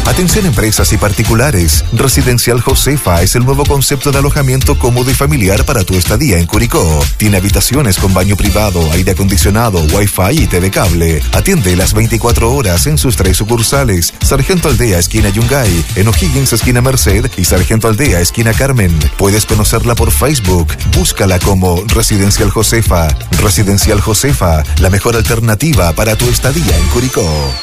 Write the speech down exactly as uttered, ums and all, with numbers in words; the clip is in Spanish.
Atención empresas y particulares. Residencial Josefa es el nuevo concepto de alojamiento cómodo y familiar para tu estadía en Curicó. Tiene habitaciones con baño privado, aire acondicionado, wifi y T V cable. Atiende las veinticuatro horas en sus tres sucursales: Sargento Aldea, esquina Yungay, en O'Higgins, esquina Merced, y Sargento Aldea, esquina Carmen. Puedes conocerla por Facebook. Búscala como Residencial Josefa. Residencial Josefa, la mejor alternativa para tu estadía en Curicó.